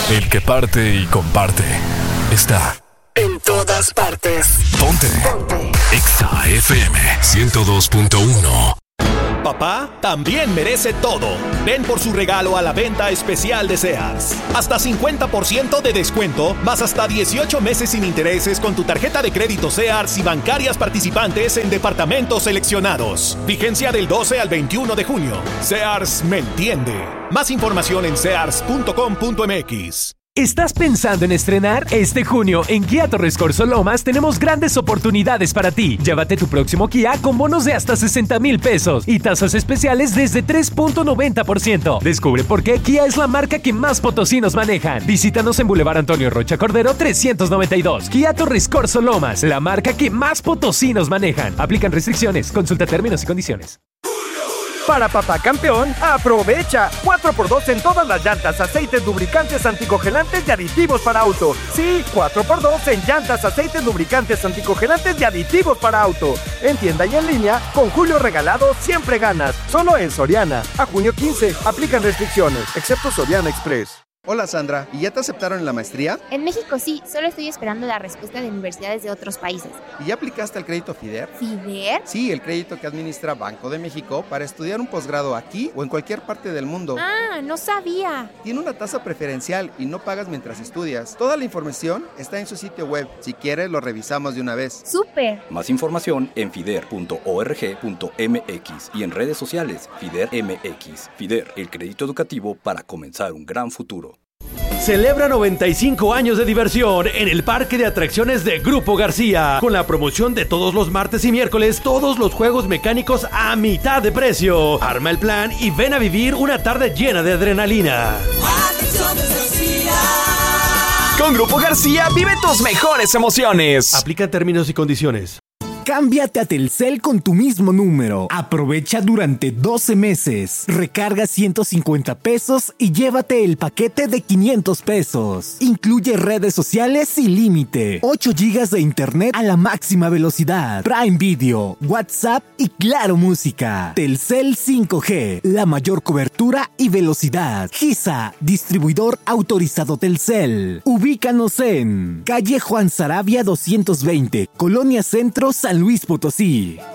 El que parte y comparte está en todas partes. Ponte. Exa FM 102.1. Papá también merece todo. Ven por su regalo a la venta especial de Sears. Hasta 50% de descuento, más hasta 18 meses sin intereses con tu tarjeta de crédito Sears y bancarias participantes en departamentos seleccionados. Vigencia del 12 al 21 de junio. Sears me entiende. Más información en sears.com.mx. ¿Estás pensando en estrenar? Este junio en Kia Torres Corzo Lomas tenemos grandes oportunidades para ti. Llévate tu próximo Kia con bonos de hasta 60,000 pesos y tasas especiales desde 3.90%. Descubre por qué Kia es la marca que más potosinos manejan. Visítanos en Boulevard Antonio Rocha Cordero 392. Kia Torres Corzo Lomas, la marca que más potosinos manejan. Aplican restricciones. Consulta términos y condiciones. Para papá campeón, aprovecha 4x2 en todas las llantas, aceites, lubricantes, anticongelantes y aditivos para auto. Sí, 4x2 en llantas, aceites, lubricantes, anticongelantes y aditivos para auto. En tienda y en línea, con Julio Regalado siempre ganas. Solo en Soriana. A junio 15, aplican restricciones, excepto Soriana Express. Hola Sandra, ¿y ya te aceptaron en la maestría? En México sí, solo estoy esperando la respuesta de universidades de otros países. ¿Y ya aplicaste al crédito FIDER? ¿FIDER? Sí, el crédito que administra Banco de México para estudiar un posgrado aquí o en cualquier parte del mundo. Ah, no sabía. Tiene una tasa preferencial y no pagas mientras estudias. Toda la información está en su sitio web. Si quieres, lo revisamos de una vez. ¡Súper! Más información en fider.org.mx y en redes sociales FIDER MX. FIDER, el crédito educativo para comenzar un gran futuro. Celebra 95 años de diversión en el Parque de Atracciones de Grupo García, con la promoción de todos los martes y miércoles, todos los juegos mecánicos a mitad de precio. Arma el plan y ven a vivir una tarde llena de adrenalina. Con Grupo García vive tus mejores emociones. Aplica términos y condiciones. Cámbiate a Telcel con tu mismo número. Aprovecha durante 12 meses. Recarga 150 pesos y llévate el paquete de 500 pesos. Incluye redes sociales sin límite, 8 gigas de internet a la máxima velocidad, Prime Video, WhatsApp y Claro Música. Telcel 5G, la mayor cobertura y velocidad. GISA, distribuidor autorizado Telcel. Ubícanos en calle Juan Saravia 220, Colonia Centro, San Luis Potosí.